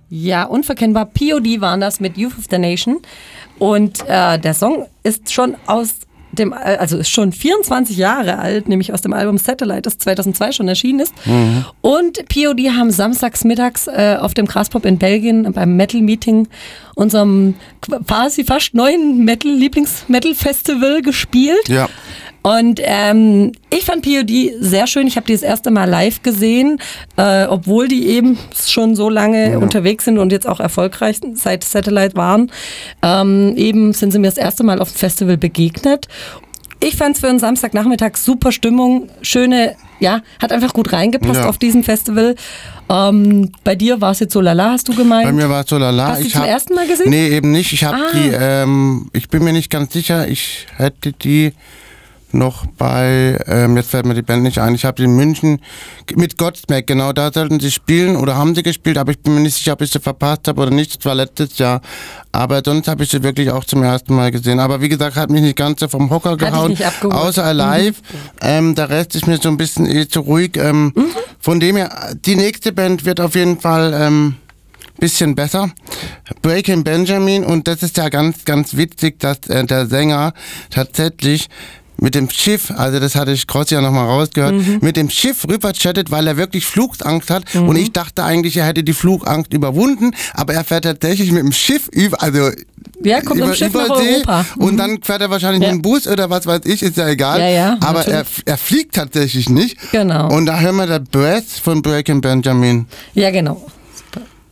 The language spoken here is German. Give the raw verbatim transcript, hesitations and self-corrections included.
Ja, unverkennbar. P O D waren das mit Youth of the Nation. Und äh, der Song ist schon aus dem, also ist schon vierundzwanzig Jahre alt, nämlich aus dem Album Satellite, das zweitausendzwei schon erschienen ist. Mhm. Und P O D haben samstags mittags äh, auf dem Graspop in Belgien beim Metal Meeting, unserem quasi fast neuen Metal Lieblings-Metal-Festival gespielt. Ja. Und ähm, ich fand P O D sehr schön. Ich habe die das erste Mal live gesehen, äh, obwohl die eben schon so lange ja. unterwegs sind und jetzt auch erfolgreich seit Satellite waren. Ähm, eben sind sie mir das erste Mal auf dem Festival begegnet. Ich fand es für einen Samstagnachmittag super Stimmung, schöne, ja, hat einfach gut reingepasst ja. auf diesem Festival. Ähm, bei dir war es jetzt so lala, hast du gemeint? Bei mir war es so lala. Hast du ich zum hab, ersten Mal gesehen? Nee, eben nicht. Ich habe ah. die, ähm, ich bin mir nicht ganz sicher, ich hätte die noch bei, ähm, jetzt fällt mir die Band nicht ein, ich habe die in München mit Godsmack, genau, da sollten sie spielen oder haben sie gespielt, aber ich bin mir nicht sicher, ob ich sie verpasst habe oder nicht, das war letztes Jahr, aber sonst habe ich sie wirklich auch zum ersten Mal gesehen, aber wie gesagt, hat mich nicht ganz so vom Hocker gehauen, außer Alive, mhm. ähm, der Rest ist mir so ein bisschen eh zu ruhig, ähm, mhm. von dem her, die nächste Band wird auf jeden Fall, ähm, bisschen besser. Breaking Benjamin, und das ist ja ganz, ganz witzig, dass äh, der Sänger tatsächlich mit dem Schiff, also das hatte ich Crossi ja nochmal rausgehört, mhm. mit dem Schiff rüber chattet, weil er wirklich Flugangst hat. Mhm. Und ich dachte eigentlich, er hätte die Flugangst überwunden, aber er fährt tatsächlich mit dem Schiff über, also ja, kommt über, Schiff über nach See Europa. Mhm. Und dann fährt er wahrscheinlich ja. mit dem Bus oder was weiß ich, ist ja egal. Ja, ja, aber er, er fliegt tatsächlich nicht. Genau. Und da hören wir der Breath von Breaking Benjamin. Ja, genau.